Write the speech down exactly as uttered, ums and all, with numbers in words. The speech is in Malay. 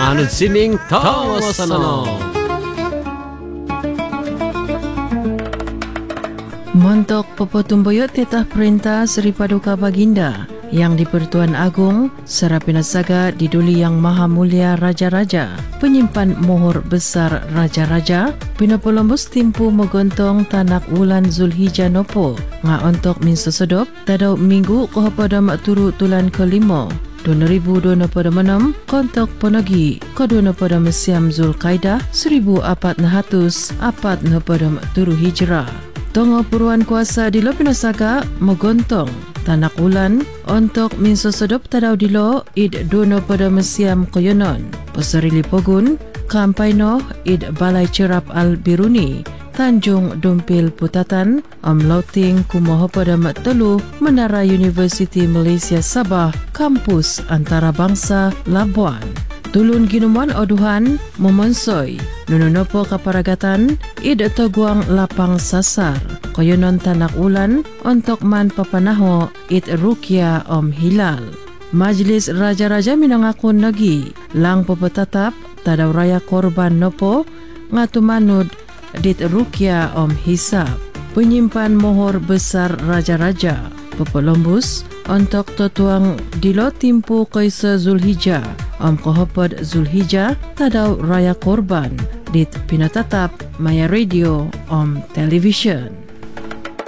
Anun sining tawasana. Montok pepotumboyot tetah perintah Seri Paduka Baginda yang di-Pertuan Agong Serapinasaga Diduli Yang Maha Mulia Raja-Raja, penyimpan mohor besar Raja-Raja, Pinopolombus timpu megontong tanak wulan Zulhijjah nopo nga ontok min sesodop tadau minggu kohopadam turu tulan kelima dua ribu dua puluh enam kontok ponagi ko dua puluh siam Zulkaidah seribu empat ratus empat puluh tujuh Hijrah. Tongo puruan kuasa di Lopinasaga megontong tanak wulan untuk minso sedop tadau dilo id dono pada mesiam koyonon posarili pogun kampaino id balai cerap al biruni Tanjung Dumpil Putatan Om Lauting kumoho pada telu Menara University Malaysia Sabah kampus antarabangsa Labuan. Tulun ginuman oduhan memonsoi nununopo kaparagatan id toguang lapang sasar koyonon tanak ulan untuk man papanaho id rukia Om Hilal. Majlis Raja-Raja minangakun nagi lang pepetatap tadaw raya korban nopo ngatumanud dit rukia Om Hisab, penyimpan mohor besar Raja-Raja Pepolombus untuk totuang dilo timpu Kaisa Zulhijjah Om Kohopod Zulhijjah tadaw raya korban dit pinatatap Maya Radio Om Television.